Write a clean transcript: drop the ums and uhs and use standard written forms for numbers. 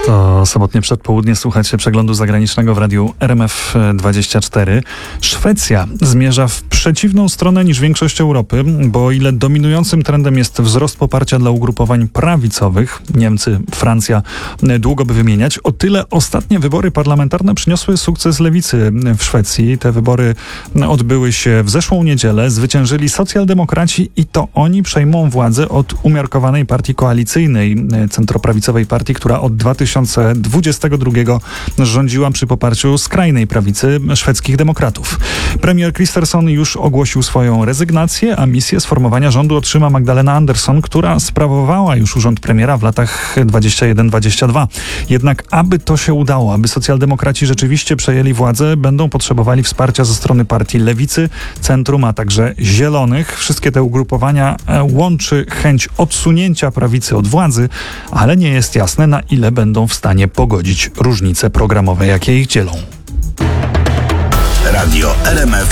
To sobotnie przedpołudnie, słuchacie przeglądu zagranicznego w radiu RMF24. Szwecja zmierza w przeciwną stronę niż większość Europy, bo o ile dominującym trendem jest wzrost poparcia dla ugrupowań prawicowych, Niemcy, Francja, długo by wymieniać, o tyle ostatnie wybory parlamentarne przyniosły sukces lewicy w Szwecji. Te wybory odbyły się w zeszłą niedzielę. Zwyciężyli socjaldemokraci i to oni przejmą władzę od umiarkowanej partii koalicyjnej, centroprawicowej partii, która od 2022 rządziła przy poparciu skrajnej prawicy szwedzkich demokratów. Premier Kristersson już ogłosił swoją rezygnację, a misję sformowania rządu otrzyma Magdalena Andersson, która sprawowała już urząd premiera w latach 21-22. Jednak aby to się udało, aby socjaldemokraci rzeczywiście przejęli władzę, będą potrzebowali wsparcia ze strony partii lewicy, centrum, a także zielonych. Wszystkie te ugrupowania łączy chęć odsunięcia prawicy od władzy, ale nie jest jasne, na ile będą w stanie pogodzić różnice programowe, jakie ich dzielą. Radio RMF